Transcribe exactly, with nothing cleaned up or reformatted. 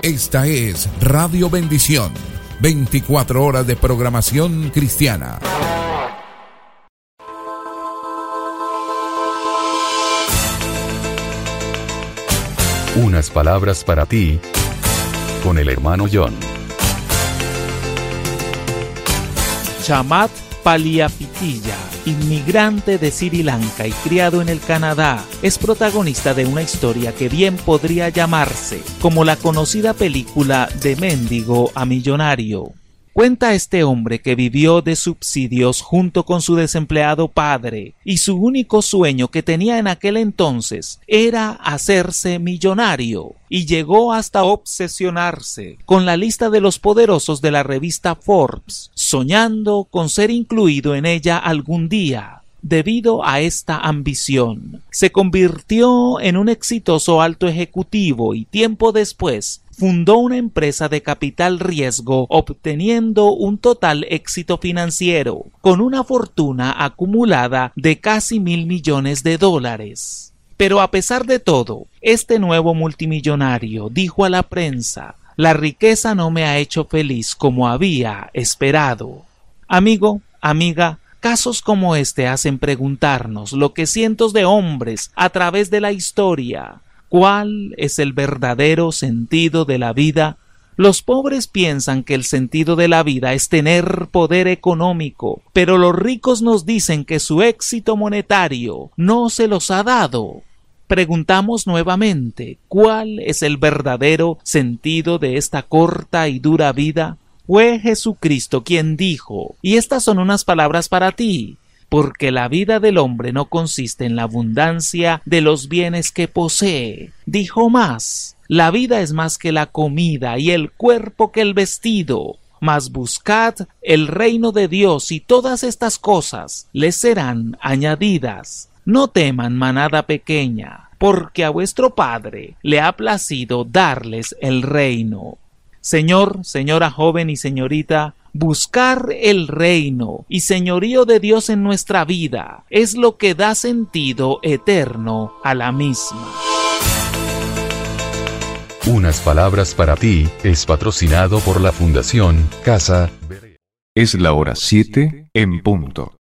Esta es Radio Bendición, veinticuatro horas de programación cristiana. Unas palabras para ti, con el hermano John. Chamath Palihapitiya, inmigrante de Sri Lanka y criado en el Canadá, es protagonista de una historia que bien podría llamarse como la conocida película De Mendigo a Millonario. Cuenta este hombre que vivió de subsidios junto con su desempleado padre y su único sueño que tenía en aquel entonces era hacerse millonario, y llegó hasta obsesionarse con la lista de los poderosos de la revista Forbes, soñando con ser incluido en ella algún día. Debido a esta ambición, se convirtió en un exitoso alto ejecutivo y tiempo después fundó una empresa de capital riesgo, obteniendo un total éxito financiero, con una fortuna acumulada de casi mil millones de dólares. Pero a pesar de todo, este nuevo multimillonario dijo a la prensa: «La riqueza no me ha hecho feliz como había esperado». Amigo, amiga, casos como este hacen preguntarnos lo que cientos de hombres a través de la historia: ¿cuál es el verdadero sentido de la vida? Los pobres piensan que el sentido de la vida es tener poder económico, pero los ricos nos dicen que su éxito monetario no se los ha dado. Preguntamos nuevamente: ¿cuál es el verdadero sentido de esta corta y dura vida? Fue Jesucristo quien dijo, y estas son unas palabras para ti: porque la vida del hombre no consiste en la abundancia de los bienes que posee. Dijo más: la vida es más que la comida y el cuerpo que el vestido. Mas buscad el reino de Dios y todas estas cosas les serán añadidas. No teman, manada pequeña, porque a vuestro Padre le ha placido darles el reino. Señor, señora joven y señorita, buscar el reino y señorío de Dios en nuestra vida es lo que da sentido eterno a la misma. Unas palabras para ti es patrocinado por la Fundación Casa. Es la hora siete en punto.